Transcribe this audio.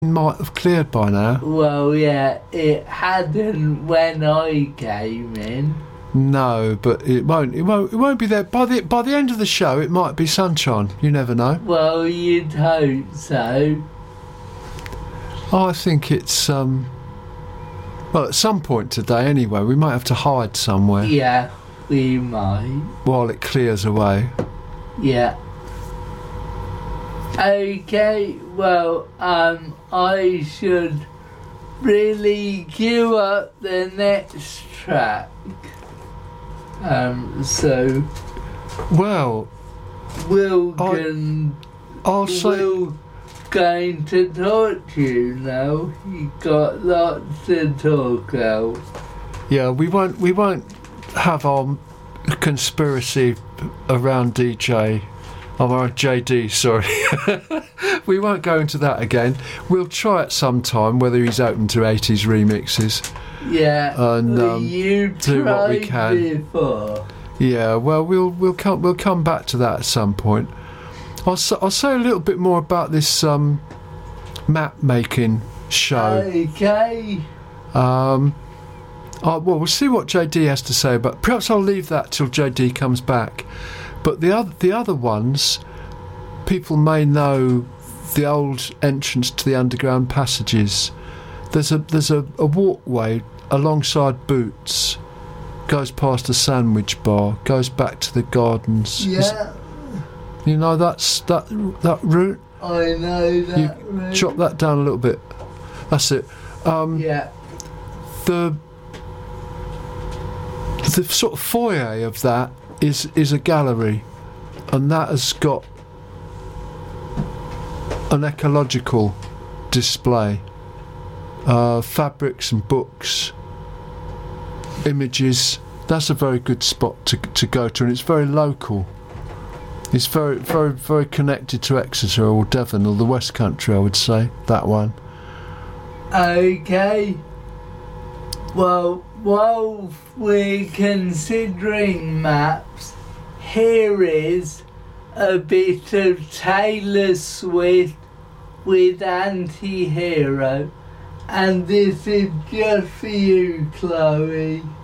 might have cleared by now. Well, yeah, it hadn't when I came in. No, but it won't be there by the end of the show. It might be sunshine. You never know. Well, you'd hope so. I think it's well, at some point today anyway. We might have to hide somewhere. Yeah, we might. While it clears away. Yeah. Okay, well, I should really queue up the next track. So well, I'll say Will going to talk to you now. You got lots to talk about. Yeah, we won't have our conspiracy around JD, sorry. We won't go into that again. We'll try it sometime, whether he's open to 80s remixes. Yeah, and you do what we can. Before. Yeah, well, we'll come back to that at some point. I'll say a little bit more about this map making show. Okay. Well, we'll see what JD has to say, but perhaps I'll leave that till JD comes back. But the other ones, people may know the old entrance to the underground passages. There's a walkway alongside Boots, goes past a sandwich bar, goes back to the gardens. Yeah. You know that route? I know that route. Chop that down a little bit. That's it. Yeah. The sort of foyer of that is a gallery, and that has got an ecological display. Fabrics and books, images. That's a very good spot to go to, and it's very local. It's very, very, very connected to Exeter or Devon or the West Country, I would say, that one. Okay. Well, while we're considering maps, here is a bit of Taylor Swift with Anti-Hero. And this is just for you, Chloe.